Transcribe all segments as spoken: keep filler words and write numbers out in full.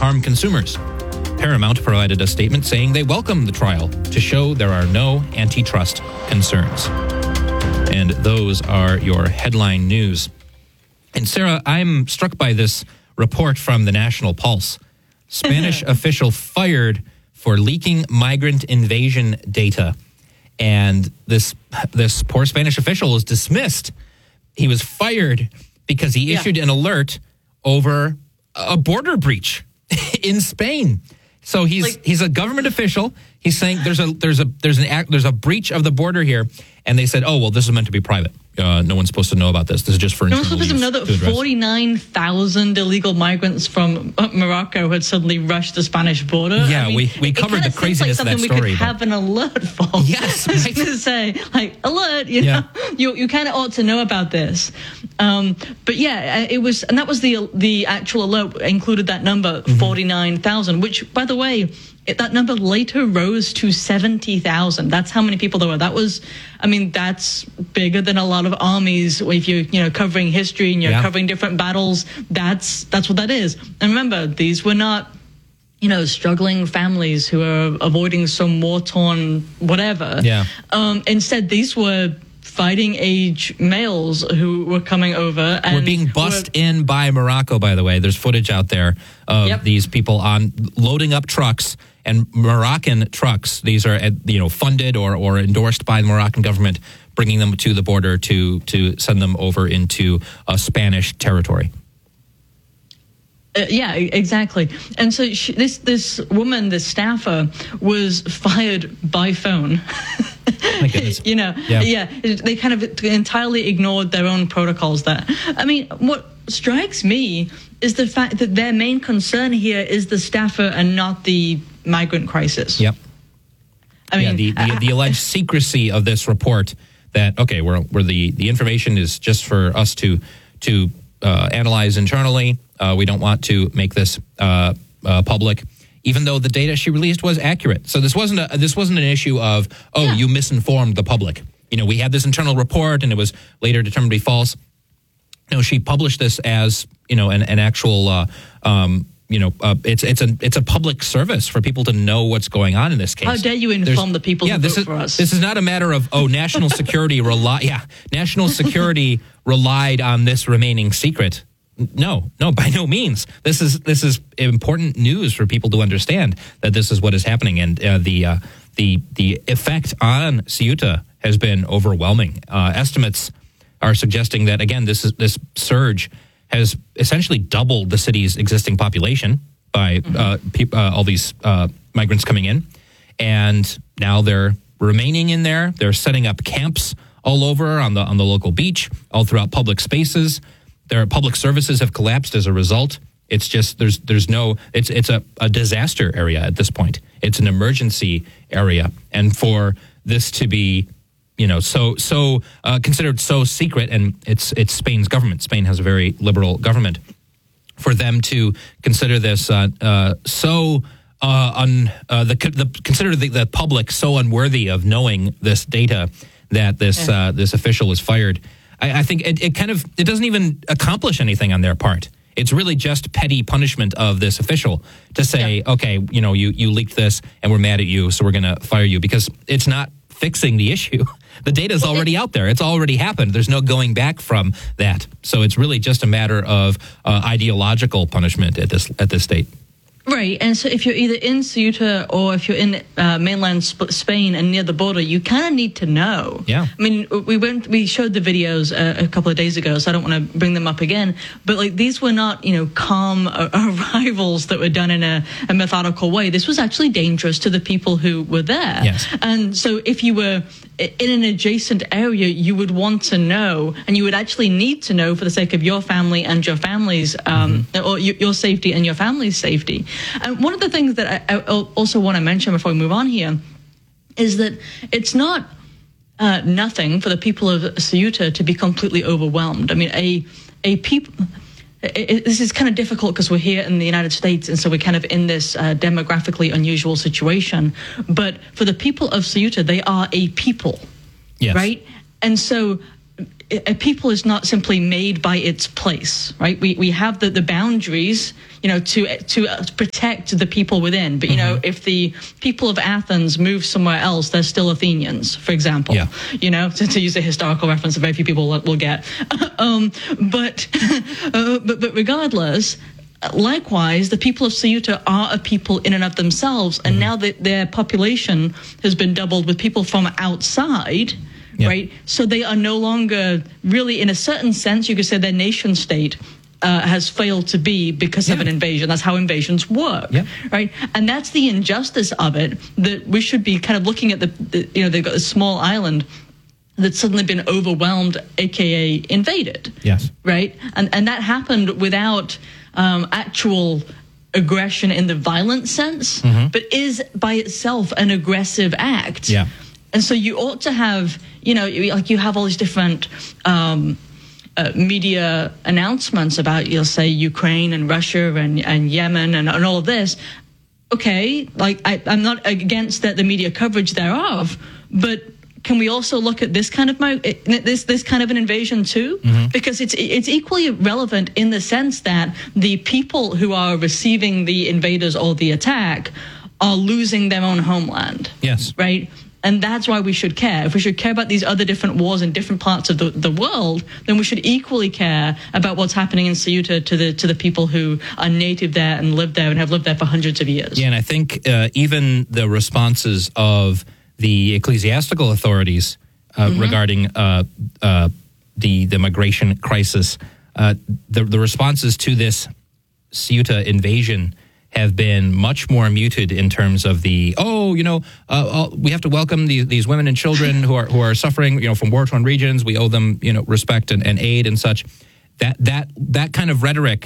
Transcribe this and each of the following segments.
harm consumers. Paramount provided a statement saying they welcome the trial to show there are no antitrust concerns. And those are your headline news. And Sarah, I'm struck by this report from the National Pulse. Spanish official fired for leaking migrant invasion data. And this this poor Spanish official was dismissed. He was fired because he issued yeah. an alert over a border breach in Spain. So he's like, he's a government official. He's saying there's a there's a there's an act, there's a breach of the border here, and they said, oh well, this is meant to be private. Uh, no one's supposed to know about this. This is just for no internal one's supposed to know that forty-nine thousand illegal migrants from Morocco had suddenly rushed the Spanish border. Yeah, I mean, we we covered the craziness like of that story. Something we could have an alert for. Yes, I was right. going to say, like, alert. You yeah. know, you you kind of ought to know about this. Um, but yeah, it was, and that was the the actual alert included that number mm-hmm. forty-nine thousand, which, by the way, it, that number later rose to seventy thousand. That's how many people there were. That was, I mean, that's bigger than a lot of armies. If you're, you know, covering history and you're yeah. covering different battles, that's that's what that is. And remember, these were not, you know, struggling families who are avoiding some war-torn whatever. Yeah. Um, instead, these were fighting age males who were coming over and were being bussed were, in by Morocco, by the way. There's footage out there of yep. these people on loading up trucks, and Moroccan trucks. These are, you know, funded or, or endorsed by the Moroccan government, bringing them to the border to to send them over into uh, Spanish territory. Uh, yeah, exactly. And so she, this this woman, this staffer, was fired by phone. My goodness. You know, yeah. yeah, they kind of entirely ignored their own protocols there. I mean, what strikes me is the fact that their main concern here is the staffer and not the migrant crisis. Yep. I mean, yeah, the, the, uh, the alleged secrecy of this report that, okay, where where the, the information is just for us to to uh, analyze internally. Uh, we don't want to make this uh, uh, public, even though the data she released was accurate. So this wasn't a, this wasn't an issue of, oh, yeah. you misinformed the public. You know, we had this internal report and it was later determined to be false. No, she published this as, you know, an, an actual, uh, um, you know, uh, it's it's a it's a public service for people to know what's going on in this case. How dare you inform There's, the people yeah, who this vote is, for us? This is not a matter of, oh, national security rely. Yeah, national security relied on this remaining secret. No, no, by no means. This is this is important news for people to understand that this is what is happening, and uh, the uh, the the effect on Ceuta has been overwhelming. Uh, estimates are suggesting that again, this is this surge has essentially doubled the city's existing population by mm-hmm. uh, pe- uh, all these uh, migrants coming in, and now they're remaining in there. They're setting up camps all over on the on the local beach, all throughout public spaces. Their public services have collapsed as a result. It's just there's there's no it's it's a, a disaster area at this point. It's an emergency area, and for this to be, you know, so so uh, considered so secret, and it's it's Spain's government. Spain has a very liberal government. For them to consider this uh, uh, so uh, un uh, the, the consider the, the public so unworthy of knowing this data that this yeah. uh, this official was fired. I think it, it kind of, it doesn't even accomplish anything on their part. It's really just petty punishment of this official to say, yeah. okay, you know, you, you leaked this and we're mad at you, so we're going to fire you, because it's not fixing the issue. The data is already out there. It's already happened. There's no going back from that. So it's really just a matter of uh, ideological punishment at this at this state. Right, and so if you're either in Ceuta or if you're in uh, mainland Sp- Spain and near the border, you kind of need to know. Yeah. I mean, we went, we showed the videos uh, a couple of days ago, so I don't want to bring them up again. But like, these were not, you know, calm uh, arrivals that were done in a, a methodical way. This was actually dangerous to the people who were there. Yes. And so if you were in an adjacent area, you would want to know, and you would actually need to know for the sake of your family and your family's, um, mm-hmm. or your, your safety and your family's safety. And one of the things that I, I also want to mention before we move on here is that it's not uh, nothing for the people of Ceuta to be completely overwhelmed. I mean, a a people. It, this is kind of difficult because we're here in the United States, and so we're kind of in this uh, demographically unusual situation. But for the people of Ceuta, they are a people, yes. right? And so a people is not simply made by its place, right? We we have the, the boundaries, you know, to to uh, protect the people within. But you mm-hmm. know, if the people of Athens move somewhere else, they're still Athenians, for example. Yeah. You know, to, to use a historical reference that very few people will, will get. um, but, uh, but but regardless. Likewise, the people of Ceuta are a people in and of themselves, and mm-hmm. now that their population has been doubled with people from outside, yep. right? So they are no longer really, in a certain sense, you could say their nation state uh, has failed to be because yeah. of an invasion. That's how invasions work, yep. right? And that's the injustice of it, that we should be kind of looking at the, the you know, they've got a small island that's suddenly been overwhelmed, aka invaded. Yes. Right? And and that happened without um, actual aggression in the violent sense, mm-hmm. but is by itself an aggressive act. Yeah. And so you ought to have, you know, like you have all these different um, uh, media announcements about, you'll say, Ukraine and Russia and, and Yemen and, and all of this. Okay, like I, I'm not against that the media coverage thereof, but can we also look at this kind of this this kind of an invasion too? Mm-hmm. Because it's it's equally relevant in the sense that the people who are receiving the invaders or the attack are losing their own homeland. Yes. Right? And that's why we should care. If we should care about these other different wars in different parts of the, the world, then we should equally care about what's happening in Ceuta to the to the people who are native there and live there and have lived there for hundreds of years. Yeah, and I think uh, even the responses of the ecclesiastical authorities uh, mm-hmm. regarding uh, uh, the the migration crisis, uh, the the responses to this Ceuta invasion have been much more muted in terms of the oh you know uh, we have to welcome these these women and children who are who are suffering you know from war torn regions. We owe them you know respect and, and aid and such. That that that kind of rhetoric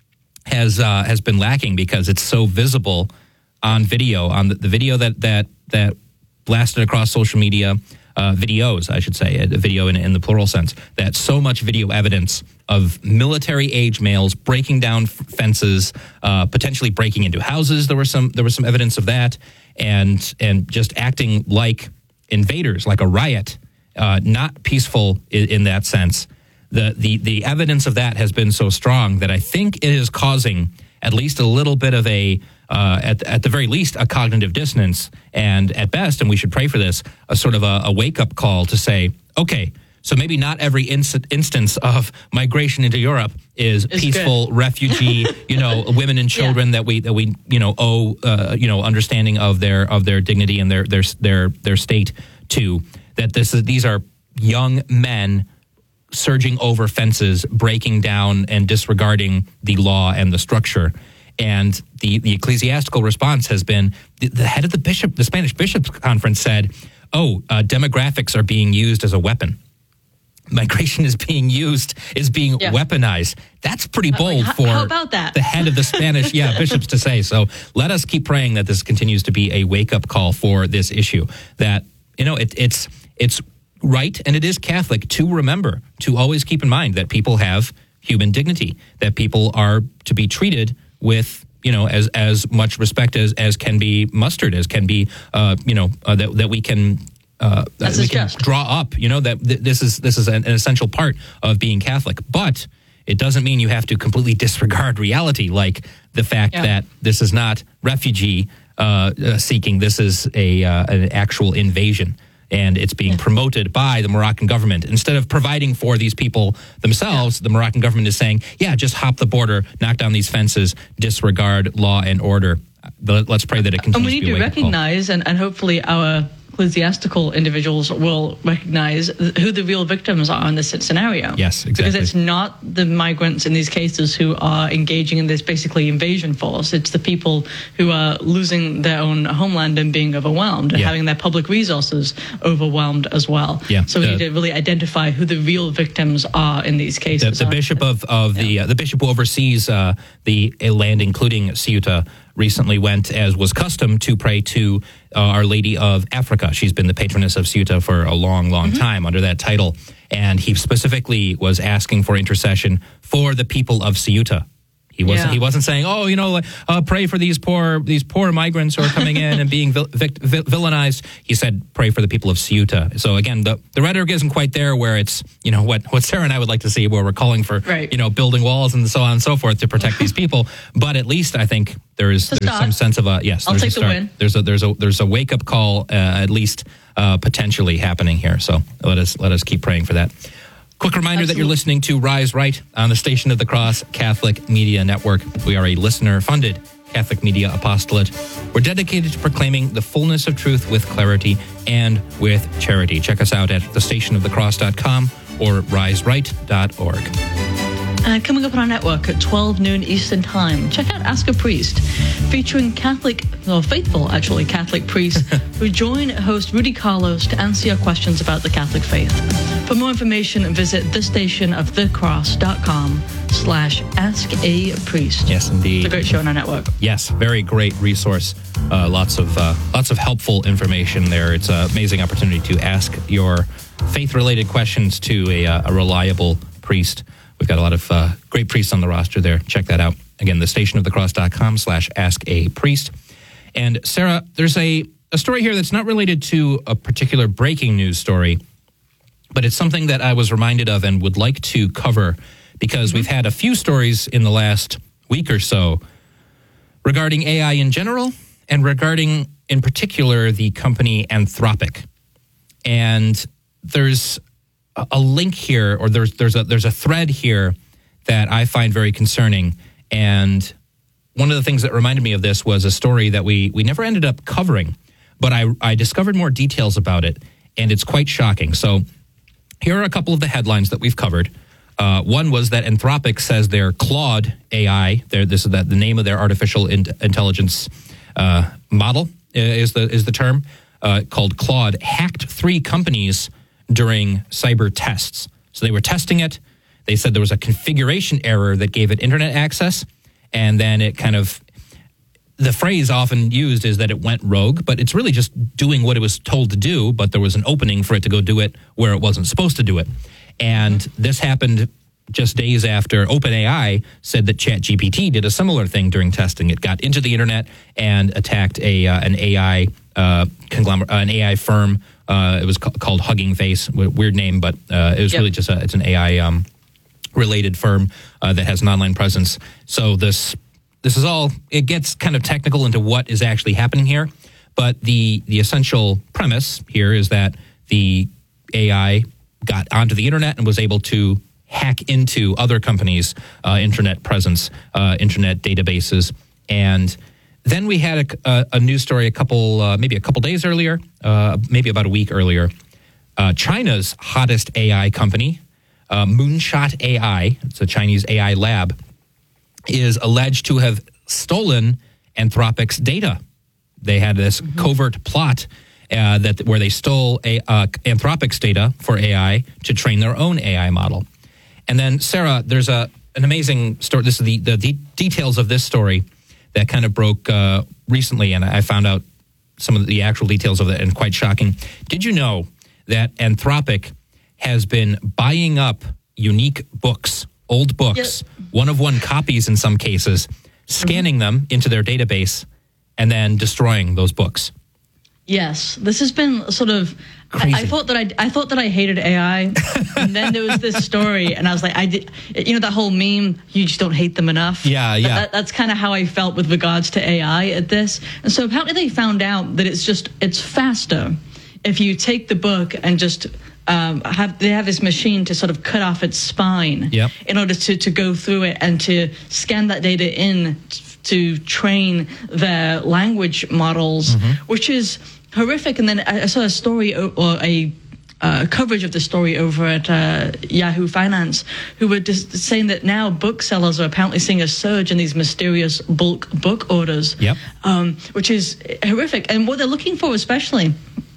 has uh, has been lacking because it's so visible on video on the, the video that that that. blasted across social media, uh, videos, I should say, a video in, in the plural sense, that so much video evidence of military-age males breaking down f- fences, uh, potentially breaking into houses. There was some there was some evidence of that, and and just acting like invaders, like a riot, uh, not peaceful in, in that sense. The, the the evidence of that has been so strong that I think it is causing at least a little bit of a Uh, at, at the very least, a cognitive dissonance, and at best, and we should pray for this, a sort of a, a wake-up call to say, okay, so maybe not every inst- instance of migration into Europe is it's peaceful, good. refugee, you know, women and children yeah. that we that we you know owe uh, you know understanding of their of their dignity and their their their their state to. That this is these are young men surging over fences, breaking down and disregarding the law and the structure. And the, the ecclesiastical response has been, the, the head of the bishop, the Spanish Bishops' Conference said, oh, uh, demographics are being used as a weapon. Migration is being used, is being yeah. weaponized. That's pretty bold uh, for how about that? the head of the Spanish yeah, bishops to say. So let us keep praying that this continues to be a wake-up call for this issue. That, you know, it, it's it's right, and it is Catholic to remember, to always keep in mind that people have human dignity, that people are to be treated with, you know, as as much respect as, as can be mustered, as can be, uh, you know, uh, that that we can uh, that we can draw up. You know, that th- this is this is an, an essential part of being Catholic. But it doesn't mean you have to completely disregard reality, like the fact yeah. that this is not refugee uh, uh, seeking. This is a uh, an actual invasion. And it's being yeah. promoted by the Moroccan government. Instead of providing for these people themselves, yeah. the Moroccan government is saying, yeah, just hop the border, knock down these fences, disregard law and order. Let's pray that it continues to be a And we need to, to recognize, and, and hopefully our ecclesiastical individuals will recognize who the real victims are in this scenario. Yes, exactly. Because it's not the migrants in these cases who are engaging in this basically invasion force. It's the people who are losing their own homeland and being overwhelmed and yeah. having their public resources overwhelmed as well. Yeah. So we uh, need to really identify who the real victims are in these cases. The, the bishop of, of yeah. the uh, the bishop who oversees uh, the land, including Ceuta, recently went, as was custom, to pray to uh, Our Lady of Africa. She's been the patroness of Ceuta for a long, long mm-hmm. time under that title. And he specifically was asking for intercession for the people of Ceuta. He wasn't. Yeah. He wasn't saying, "Oh, you know, uh, pray for these poor these poor migrants who are coming in and being vil- vic- vil- villainized." He said, "Pray for the people of Ceuta." So again, the, the rhetoric isn't quite there, where it's you know what what Sarah and I would like to see, where we're calling for right. you know building walls and so on and so forth to protect these people. But at least I think there is there's some sense of a yes. I'll there's take a start. the win. There's a there's a there's a wake up call uh, at least uh, potentially happening here. So let us let us keep praying for that. Quick reminder Absolutely. that you're listening to Rise Right on the Station of the Cross Catholic Media Network. We are a listener-funded Catholic media apostolate. We're dedicated to proclaiming the fullness of truth with clarity and with charity. Check us out at the station of the cross dot com or rise right dot org. Uh, coming up on our network at twelve noon Eastern Time, check out Ask a Priest, featuring Catholic, or faithful actually, Catholic priests who join host Rudy Carlos to answer your questions about the Catholic faith. For more information, visit the station of the cross dot com slash ask a priest. Yes, indeed. It's a great show on our network. Yes, very great resource. Uh, lots of uh, lots of helpful information there. It's an amazing opportunity to ask your faith-related questions to a, uh, a reliable priest. We've got a lot of uh, great priests on the roster there. Check that out. Again, the station of the cross dot com slash ask a priest. And Sarah, there's a, a story here that's not related to a particular breaking news story, but it's something that I was reminded of and would like to cover because mm-hmm. we've had a few stories in the last week or so regarding A I in general and regarding, in particular, the company Anthropic. And there's a link here, or there's there's a there's a thread here that I find very concerning. And one of the things that reminded me of this was a story that we we never ended up covering, but I I discovered more details about it, and it's quite shocking. So here are a couple of the headlines that we've covered. Uh, one was that Anthropic says their Claude A I, their, this is the, the name of their artificial in, intelligence uh, model is the is the term uh, called Claude, hacked three companies during cyber tests. So they were testing it. They said there was a configuration error that gave it internet access. And then it kind of, the phrase often used is that it went rogue, but it's really just doing what it was told to do, but there was an opening for it to go do it where it wasn't supposed to do it. And this happened just days after OpenAI said that ChatGPT did a similar thing during testing. It got into the internet and attacked a uh, an A I uh, conglomerate, uh, an A I firm. Uh, it was ca- called Hugging Face, weird name, but uh, it was yep. really just a, it's an A I um, related firm uh, that has an online presence. So this this is all, it gets kind of technical into what is actually happening here. But the the essential premise here is that the A I got onto the internet and was able to hack into other companies' uh, internet presence, uh, internet databases. And then we had a, a, a news story a couple, uh, maybe a couple days earlier, uh, maybe about a week earlier. Uh, China's hottest A I company, uh, Moonshot A I, it's a Chinese A I lab, is alleged to have stolen Anthropic's data. They had this mm-hmm. covert plot uh, that where they stole a, uh, Anthropic's data for A I to train their own A I model. And then, Sarah, there's a an amazing story. This is the, the, the details of this story that kind of broke uh, recently, and I found out some of the actual details of it, and quite shocking. Did you know that Anthropic has been buying up unique books, old books, yep. one-of-one copies in some cases, scanning mm-hmm. them into their database, and then destroying those books? Yes, this has been sort of. I, I thought that I, I thought that I hated A I, and then there was this story, and I was like, I did, you know, that whole meme, you just don't hate them enough. Yeah, yeah. That, that's kind of how I felt with regards to A I at this. And so apparently they found out that it's just it's faster if you take the book and just um, have they have this machine to sort of cut off its spine yep. in order to to go through it and to scan that data in to train their language models, mm-hmm. which is horrific. And then I saw a story or a uh, coverage of the story over at uh, Yahoo Finance, who were just saying that now booksellers are apparently seeing a surge in these mysterious bulk book orders, yep. um, which is horrific. And what they're looking for especially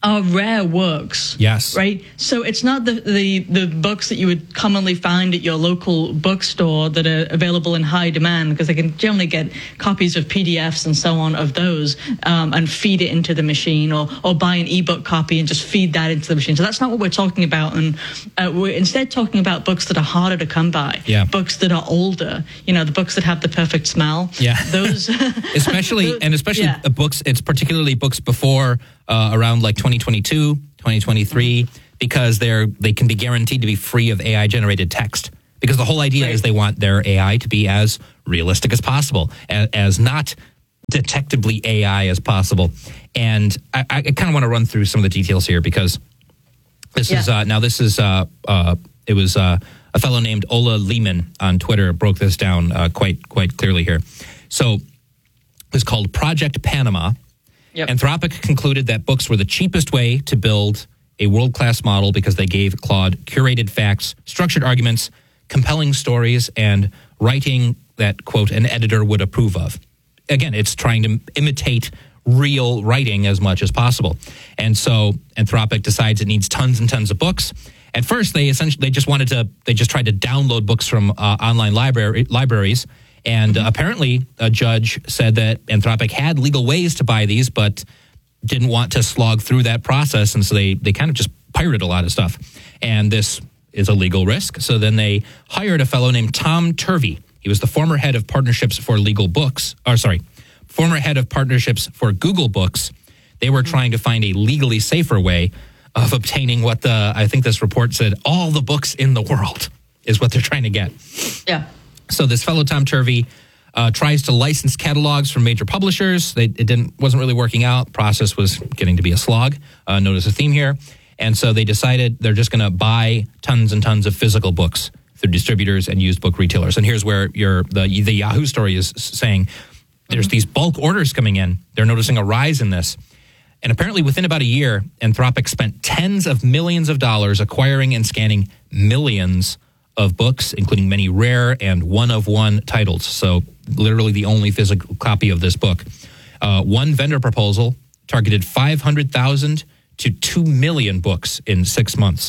are rare works. Yes. Right? So it's not the, the, the books that you would commonly find at your local bookstore that are available in high demand, because they can generally get copies of P D Fs and so on of those um, and feed it into the machine, or, or buy an ebook copy and just feed that into the machine. So that's not what we're talking about. And uh, we're instead talking about books that are harder to come by. Yeah. Books that are older. You know, the books that have the perfect smell. Yeah. Those. especially, and especially yeah. books, it's particularly books before uh, around like twenty twenty-two, twenty twenty-three, because they're they can be guaranteed to be free of A I generated text. Because the whole idea right. is they want their A I to be as realistic as possible, as, as not detectably A I as possible. And I, I kind of want to run through some of the details here, because this yeah. is uh, now this is uh, uh, it was uh, a fellow named Ola Lehman on Twitter broke this down uh, quite quite clearly here. So it's called Project Panama. Yep. Anthropic concluded that books were the cheapest way to build a world-class model because they gave Claude curated facts, structured arguments, compelling stories, and writing that, quote, an editor would approve of. Again, it's trying to imitate real writing as much as possible. And so Anthropic decides it needs tons and tons of books. At first, they essentially they just wanted to, they just tried to download books from uh, online library libraries. And uh, apparently, a judge said that Anthropic had legal ways to buy these, but didn't want to slog through that process. And so they, they kind of just pirated a lot of stuff. And this is a legal risk. So then they hired a fellow named Tom Turvey. He was the former head of partnerships for legal books, or sorry, former head of partnerships for Google Books. They were trying to find a legally safer way of obtaining what the, I think this report said, all the books in the world is what they're trying to get. Yeah. So this fellow Tom Turvey uh, tries to license catalogs from major publishers. They, it didn't wasn't really working out. Process was getting to be a slog. Uh, notice a theme here. And so they decided they're just going to buy tons and tons of physical books through distributors and used book retailers. And here's where your the the Yahoo story is saying there's mm-hmm. these bulk orders coming in. They're noticing a rise in this. And apparently within about a year, Anthropic spent tens of millions of dollars acquiring and scanning millions of books, including many rare and one-of-one titles. So literally the only physical copy of this book. Uh, one vendor proposal targeted five hundred thousand to two million books in six months.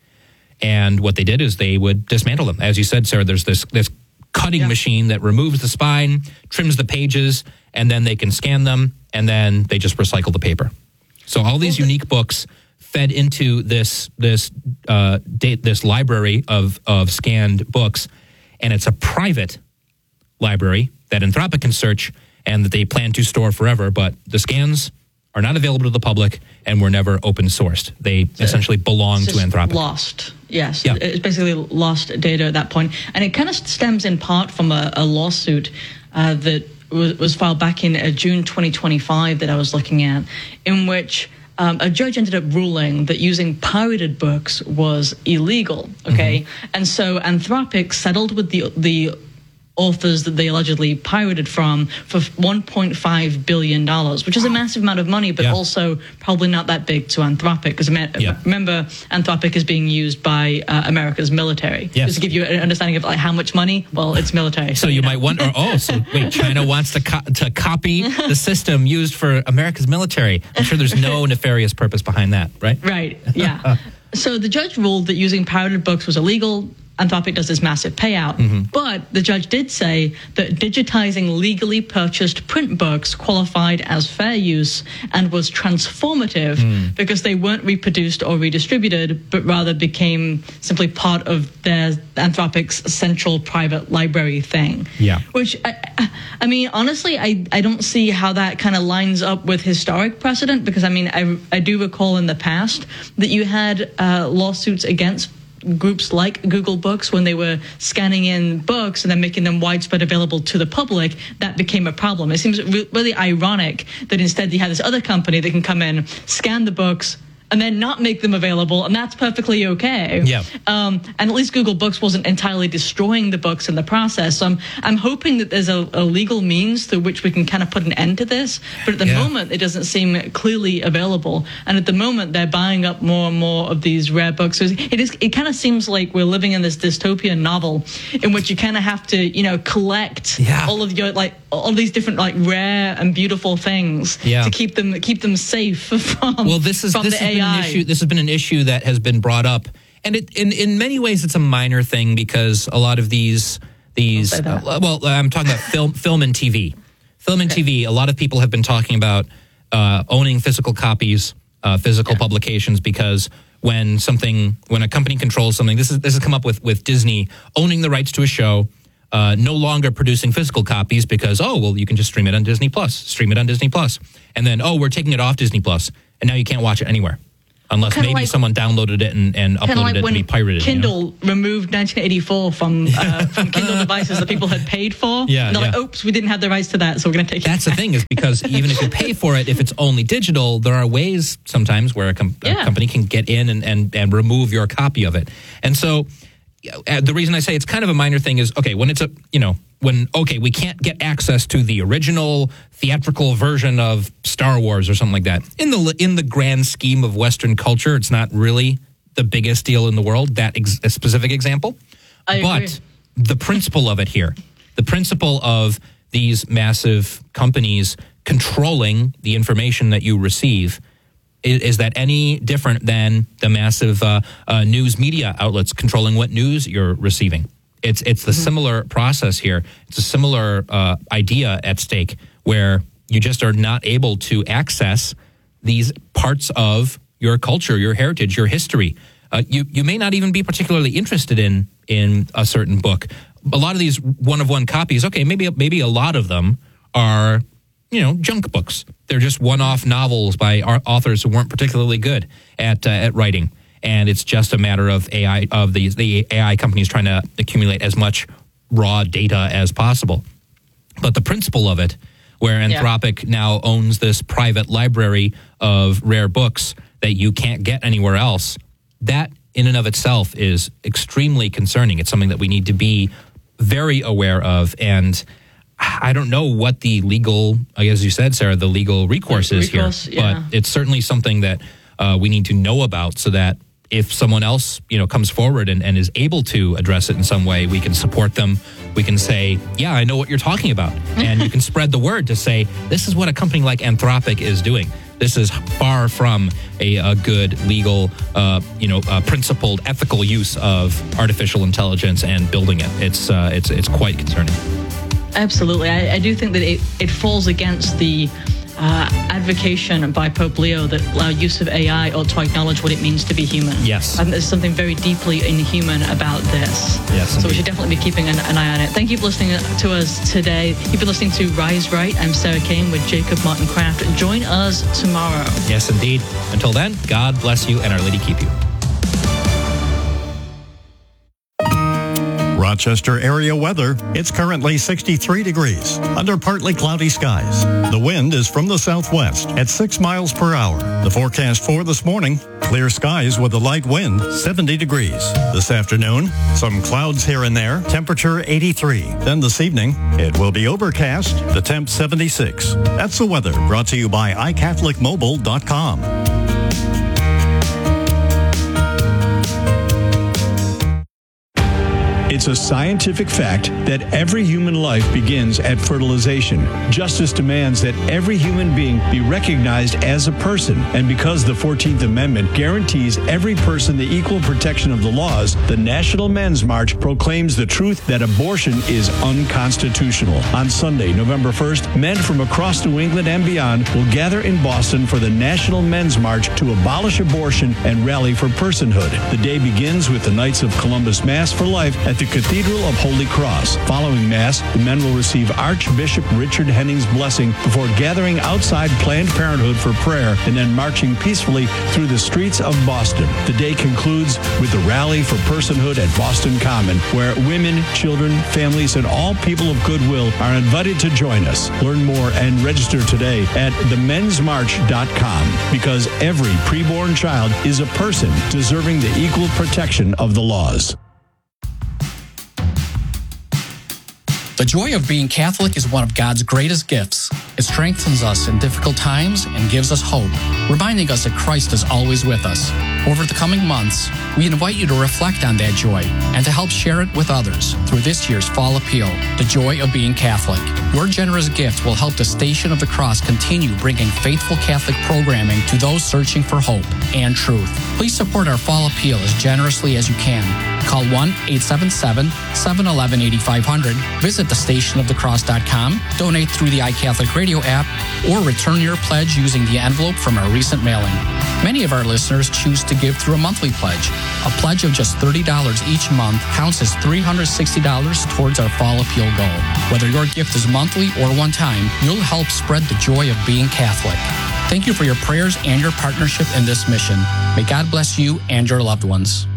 And what they did is they would dismantle them. As you said, Sarah, there's this, this cutting yeah. machine that removes the spine, trims the pages, and then they can scan them, and then they just recycle the paper. So all these unique books fed into this this uh, date, this library of of scanned books, and it's a private library that Anthropic can search and that they plan to store forever. But the scans are not available to the public and were never open sourced. They so essentially belong to Anthropic. Lost, yes. Yeah. It's basically lost data at that point, and it kind of stems in part from a, a lawsuit uh, that was, was filed back in uh, June twenty twenty-five that I was looking at, in which Um, a judge ended up ruling that using pirated books was illegal. Okay, mm-hmm. and so Anthropic settled with the the authors that they allegedly pirated from for one point five billion dollars, which is a massive amount of money, but yeah. also probably not that big to Anthropic. Because yeah. remember, Anthropic is being used by uh, America's military. Yes. Just to give you an understanding of like how much money, well, it's military. So, so you, you know. might wonder, oh, so wait, China wants to co- to copy the system used for America's military. I'm sure there's no nefarious purpose behind that, right? Right, yeah. So the judge ruled that using pirated books was illegal. Anthropic does this massive payout. Mm-hmm. But the judge did say that digitizing legally purchased print books qualified as fair use and was transformative mm. because they weren't reproduced or redistributed, but rather became simply part of their Anthropic's central private library thing. Yeah. Which, I, I mean, honestly, I, I don't see how that kind of lines up with historic precedent, because, I mean, I, I do recall in the past that you had uh, lawsuits against groups like Google Books when they were scanning in books and then making them widespread available to the public. That became a problem. It seems re- really ironic that instead you have this other company that can come in, scan the books, and then not make them available, and that's perfectly okay. Yeah. Um, and at least Google Books wasn't entirely destroying the books in the process. So I'm, I'm hoping that there's a, a legal means through which we can kind of put an end to this. But at the yeah. moment, it doesn't seem clearly available. And at the moment, they're buying up more and more of these rare books. So it is. It kind of seems like we're living in this dystopian novel in which you kind of have to, you know, collect yeah. all of your, like, all these different like rare and beautiful things Yeah. to keep them keep them safe from, Well, this is from this the has A been an I. issue. This has been an issue that has been brought up, and it in in many ways it's a minor thing because a lot of these these Don't say that. uh, well, I'm talking about film film and T V, film and T V. A lot of people have been talking about uh, owning physical copies, uh, physical Yeah. publications, because when something when a company controls something, this is this has come up with with Disney owning the rights to a show. Uh, no longer producing physical copies because, oh, well, you can just stream it on Disney Plus, stream it on Disney Plus. And then, oh, we're taking it off Disney Plus, and now you can't watch it anywhere. Unless Kinda maybe like- someone downloaded it and, and Kind of uploaded like it to when be pirated. Kindle you know? removed nineteen eighty-four from uh, from Kindle devices that people had paid for. Yeah, and they're like, yeah. oops, we didn't have the rights to that, so we're going to take That's it the thing, is because even if you pay for it, if it's only digital, there are ways sometimes where a, com- a Yeah. company can get in and, and, and remove your copy of it. And so uh, the reason I say it's kind of a minor thing is, okay, when it's a, you know, when, okay, we can't get access to the original theatrical version of Star Wars or something like that. In the in the grand scheme of Western culture, it's not really the biggest deal in the world, that ex- a specific example. I agree. But the principle of it here, the principle of these massive companies controlling the information that you receive, is, is that any different than the massive uh, uh, news media outlets controlling what news you're receiving? It's it's the mm-hmm. similar process here. It's a similar uh, idea at stake where you just are not able to access these parts of your culture, your heritage, your history. Uh, you you may not even be particularly interested in in a certain book. A lot of these one of one copies, okay, maybe maybe a lot of them are, you know, junk books. They're just one off novels by authors who weren't particularly good at uh, at writing. And it's just a matter of A I of these the A I companies trying to accumulate as much raw data as possible. But the principle of it, where Anthropic yeah. now owns this private library of rare books that you can't get anywhere else, that in and of itself is extremely concerning. It's something that we need to be very aware of. And I don't know what the legal, as you said, Sarah, the legal recourse is recourse, here. Yeah. But it's certainly something that uh, we need to know about so that if someone else, you know, comes forward and, and is able to address it in some way, we can support them. We can say, yeah, I know what you're talking about. And you can spread the word to say, this is what a company like Anthropic is doing. This is far from a, a good legal, uh, you know, uh, principled, ethical use of artificial intelligence and building it. It's uh, it's it's quite concerning. Absolutely. I, I do think that it, it falls against the uh, advocation by Pope Leo that our use of A I ought to acknowledge what it means to be human. Yes. I think there's something very deeply inhuman about this. Yes, so indeed. we should definitely be keeping an, an eye on it. Thank you for listening to us today. You've been listening to Rise Right. I'm Sarah Kane with Jacob Martin Kraft. Join us tomorrow. Yes, indeed. Until then, God bless you and Our Lady keep you. Rochester area weather. It's currently sixty-three degrees under partly cloudy skies. The wind is from the southwest at six miles per hour. The forecast for this morning, clear skies with a light wind, seventy degrees. This afternoon, some clouds here and there, temperature eighty-three. Then this evening, it will be overcast, the temp seventy-six. That's the weather brought to you by i catholic mobile dot com. It's a scientific fact that every human life begins at fertilization. Justice demands that every human being be recognized as a person. And because the fourteenth Amendment guarantees every person the equal protection of the laws, the National Men's March proclaims the truth that abortion is unconstitutional. On Sunday, November first, men from across New England and beyond will gather in Boston for the National Men's March to abolish abortion and rally for personhood. The day begins with the Knights of Columbus Mass for Life at the Cathedral of Holy Cross. Following Mass, the men will receive Archbishop Richard Henning's blessing before gathering outside Planned Parenthood for prayer and then marching peacefully through the streets of Boston. The day concludes with the Rally for Personhood at Boston Common, where women, children, families, and all people of goodwill are invited to join us. Learn more and register today at the mens march dot com, because every preborn child is a person deserving the equal protection of the laws. The joy of being Catholic is one of God's greatest gifts. It strengthens us in difficult times and gives us hope, reminding us that Christ is always with us. Over the coming months, we invite you to reflect on that joy and to help share it with others through this year's Fall Appeal, The Joy of Being Catholic. Your generous gift will help the Station of the Cross continue bringing faithful Catholic programming to those searching for hope and truth. Please support our Fall Appeal as generously as you can. Call one eight seven seven, seven one one, eight five zero zero, visit the station of the cross dot com, donate through the iCatholic Radio app, or return your pledge using the envelope from our recent mailing. Many of our listeners choose to give through a monthly pledge. A pledge of just thirty dollars each month counts as three hundred sixty dollars towards our Fall Appeal goal. Whether your gift is monthly or one time, you'll help spread the joy of being Catholic. Thank you for your prayers and your partnership in this mission. May God bless you and your loved ones.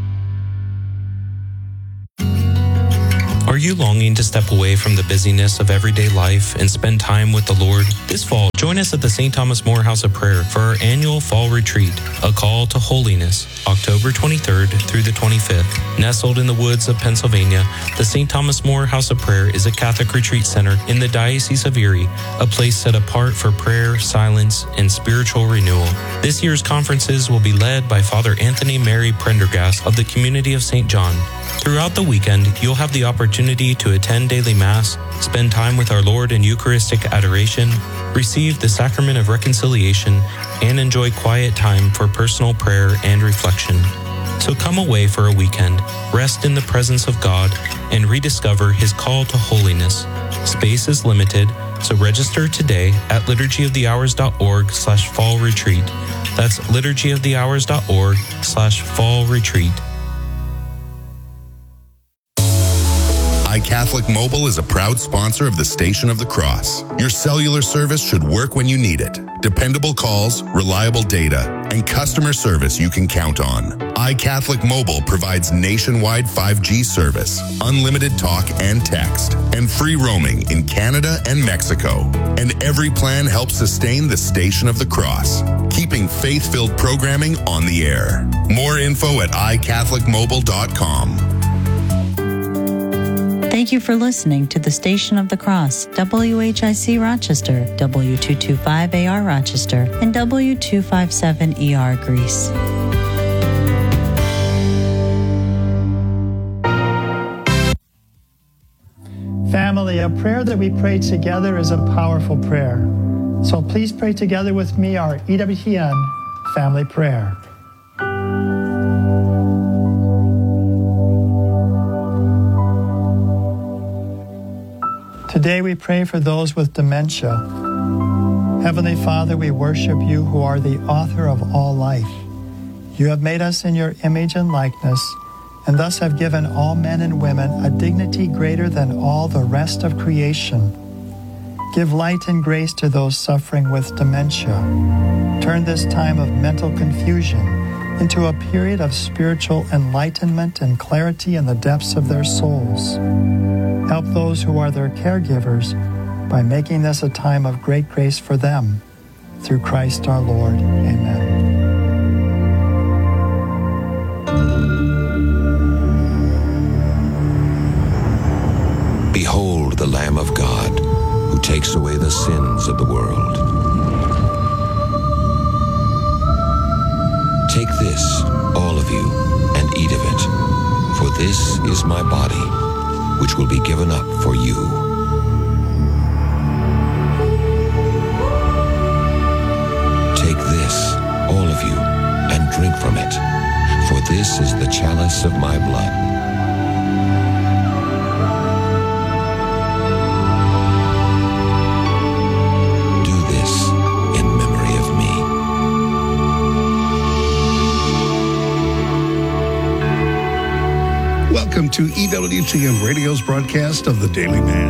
Are you longing to step away from the busyness of everyday life and spend time with the Lord? This fall, join us at the Saint Thomas More House of Prayer for our annual Fall Retreat, A Call to Holiness, October twenty-third through the twenty-fifth. Nestled in the woods of Pennsylvania, the Saint Thomas More House of Prayer is a Catholic retreat center in the Diocese of Erie, a place set apart for prayer, silence, and spiritual renewal. This year's conferences will be led by Father Anthony Mary Prendergast of the Community of Saint John. Throughout the weekend, you'll have the opportunity to attend daily Mass, spend time with our Lord in Eucharistic adoration, receive the Sacrament of Reconciliation, and enjoy quiet time for personal prayer and reflection. So come away for a weekend, rest in the presence of God, and rediscover His call to holiness. Space is limited, so register today at liturgyofthehours.org slash fall retreat. That's liturgyofthehours.org slash fall retreat. iCatholic Mobile is a proud sponsor of the Station of the Cross. Your cellular service should work when you need it. Dependable calls, reliable data, and customer service you can count on. iCatholic Mobile provides nationwide five G service, unlimited talk and text, and free roaming in Canada and Mexico. And every plan helps sustain the Station of the Cross, keeping faith-filled programming on the air. More info at i catholic mobile dot com. Thank you for listening to the Station of the Cross, W H I C Rochester, W two twenty-five A R Rochester, and W two fifty-seven E R Greece. Family, a prayer that we pray together is a powerful prayer. So please pray together with me our E W T N family prayer. Today we pray for those with dementia. Heavenly Father, we worship you who are the author of all life. You have made us in your image and likeness, and thus have given all men and women a dignity greater than all the rest of creation. Give light and grace to those suffering with dementia. Turn this time of mental confusion into a period of spiritual enlightenment and clarity in the depths of their souls. Help those who are their caregivers by making this a time of great grace for them. Through Christ our Lord. Amen. Behold the Lamb of God, who takes away the sins of the world. Take this, all of you, and eat of it, for this is my body, which will be given up for you. Take this, all of you, and drink from it, for this is the chalice of my blood. Do this in memory of me. Welcome to E W T N Radio's broadcast of the Daily Man.